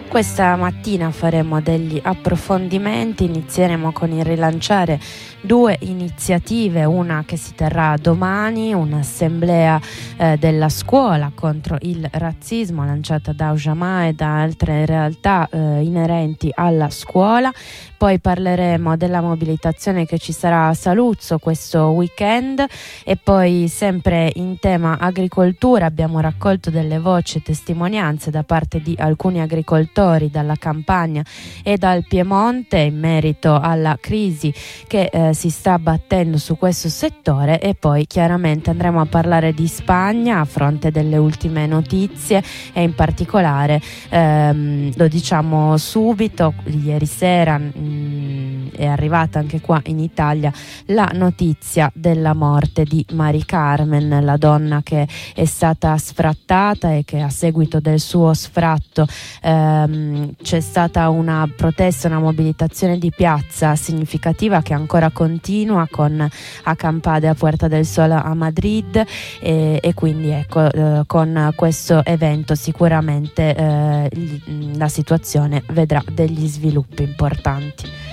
Questa mattina faremo degli approfondimenti, inizieremo con il rilanciare due iniziative, una che si terrà domani, un'assemblea della scuola contro il razzismo lanciata da Ujamaa e da altre realtà inerenti alla scuola. Poi parleremo della mobilitazione che ci sarà a Saluzzo questo weekend e poi sempre in tema agricoltura abbiamo raccolto delle voci e testimonianze da parte di alcuni agricoltori dalla Campania e dal Piemonte in merito alla crisi che si sta abbattendo su questo settore, e poi chiaramente andremo a parlare di Spagna a fronte delle ultime notizie e in particolare lo diciamo subito, ieri sera è arrivata anche qua in Italia la notizia della morte di Mari Carmen, la donna che è stata sfrattata e che a seguito del suo sfratto c'è stata una protesta, una mobilitazione di piazza significativa che ancora continua con accampate a Puerta del Sol a Madrid e quindi ecco con questo evento sicuramente la situazione vedrà degli sviluppi importanti.